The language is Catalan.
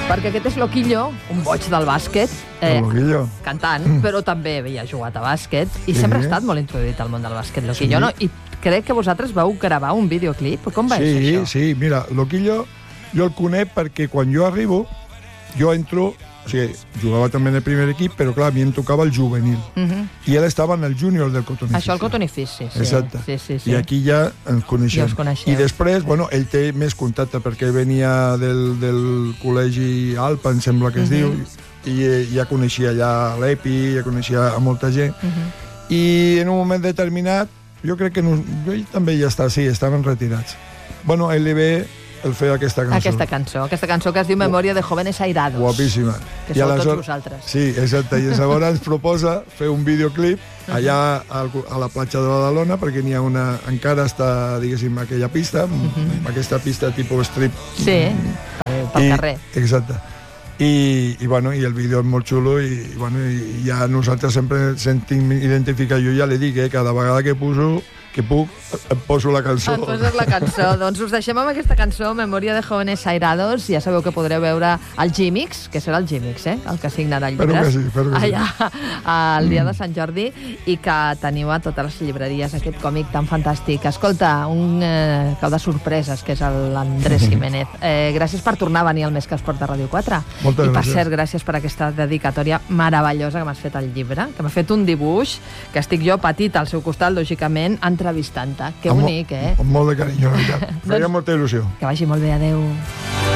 Perquè aquest és Loquillo, un boig del bàsquet, cantant, però també havia jugat a bàsquet i sempre ha estat molt introduït al món del bàsquet, Loquillo, no? I crec que vosaltres vau gravar un videoclip. Com va ser això? Sí, mira, Loquillo jo el conec perquè quan jo arribo, jo entro, o sigui, jugava també en el primer equip, però clar, a mi em tocava el juvenil. I ell estava en el júnior del Cotonou. Això, el Cotonou, sí. Exacte. Sí. I aquí ja ens coneixem. Ja us coneixeu. I després, bueno, ell té més contacte perquè ell venia del col·legi Alpa, em sembla que es diu, i ja coneixia allà l'EPI, ja coneixia a molta gent. I en un moment determinat, jo crec que ell també ja està, sí, estaven retirats. Bueno, ell li ve el fer aquesta cançó. Aquesta cançó que es diu Memòria de Jóvenes Airados. Guapíssima. Que sou tots vosaltres. Sí, exacte. I llavors ens proposa fer un videoclip allà a la platja de Badalona, perquè n'hi ha una... Encara està, diguéssim, aquella pista, aquesta pista tipus strip. Sí, pel carrer. Exacte. I el vídeo és molt xulo i ja nosaltres sempre sentim identificar. Jo ja li dic, cada vegada que puc, em poso la cançó. Et poses la cançó. Doncs us deixem amb aquesta cançó, Memòria de Jóvenes Airados. Ja sabeu que podreu veure el Gímix, que serà el Gímix, el que signarà llibres. Espero que sí. Allà, el dia de Sant Jordi, i que teniu a totes les llibreries aquest còmic tan fantàstic. Escolta, un cau de sorpreses, que és l'Andrés Jiménez. Gràcies per tornar a venir al Més que Esport de Ràdio 4. Moltes gràcies. I per cert, gràcies per aquesta dedicatòria meravellosa que m'has fet al llibre, que m'ha fet un dibuix, que estic jo petit al seu costat, lògicament, entrevistant-te. Que bonic, Amb molt de carinyo, la veritat. Feia molta il·lusió. Que vagi molt bé, adeu.